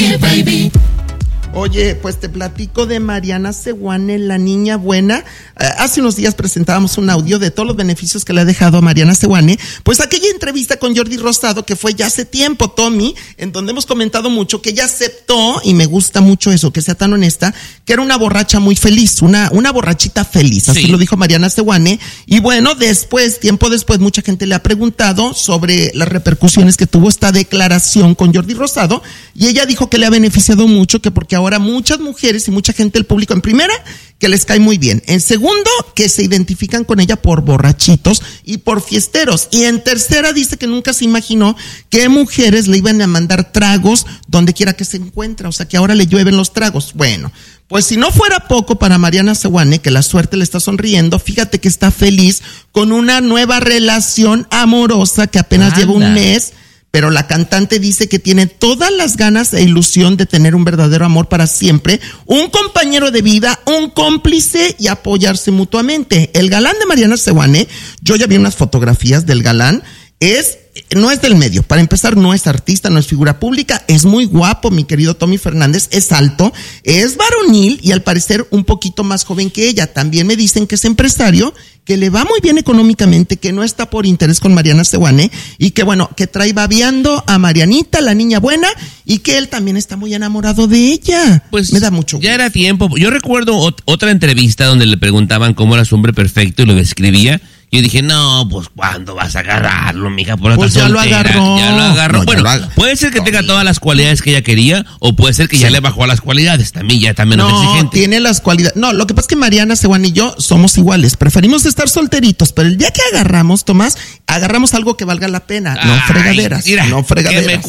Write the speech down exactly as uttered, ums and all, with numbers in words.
here, baby. Oye, pues te platico de Mariana Sewane, la niña buena. Uh, hace unos días presentábamos un audio de todos los beneficios que le ha dejado a Mariana Sewane. Pues aquella entrevista con Jordi Rosado, que fue ya hace tiempo, Tommy, en donde hemos comentado mucho que ella aceptó, y me gusta mucho eso, que sea tan honesta, que era una borracha muy feliz, una, una borrachita feliz. Así sí lo dijo Mariana Sewane. Y bueno, después, tiempo después, mucha gente le ha preguntado sobre las repercusiones que tuvo esta declaración con Jordi Rosado. Y ella dijo que le ha beneficiado mucho, que porque ahora muchas mujeres y mucha gente del público, en primera, que les cae muy bien. En segundo, que se identifican con ella por borrachitos y por fiesteros. Y en tercera, dice que nunca se imaginó que mujeres le iban a mandar tragos donde quiera que se encuentra. O sea, que ahora le llueven los tragos. Bueno, pues si no fuera poco para Mariana Sewane, que la suerte le está sonriendo, fíjate que está feliz con una nueva relación amorosa que apenas Anda. lleva un mes. Pero la cantante dice que tiene todas las ganas e ilusión de tener un verdadero amor para siempre, un compañero de vida, un cómplice y apoyarse mutuamente. El galán de Mariana Sewane, yo ya vi unas fotografías del galán, es... no es del medio. Para empezar, no es artista, no es figura pública, es muy guapo, mi querido Tommy Fernández, es alto, es varonil y al parecer un poquito más joven que ella. También me dicen que es empresario, que le va muy bien económicamente, que no está por interés con Mariana Sewane y que bueno, que trae babeando a Marianita, la niña buena, y que él también está muy enamorado de ella. Pues me da mucho gusto. Ya era tiempo. Yo recuerdo ot- otra entrevista donde le preguntaban cómo era su hombre perfecto y lo describía. Yo dije, no, pues ¿cuándo vas a agarrarlo, mija? Por pues ya soltera. lo agarró. Ya lo agarró. No, bueno, lo ag- puede ser que no, tenga todas las cualidades que ella quería, o puede ser que sí. ya le bajó a las cualidades. También ya está menos no, exigente. Tiene las cualidades. No, lo que pasa es que Mariana Sewane y yo somos iguales. Preferimos estar solteritos, pero el día que agarramos, Tomás, agarramos algo que valga la pena. No Ay, fregaderas. Mira, no fregaderas.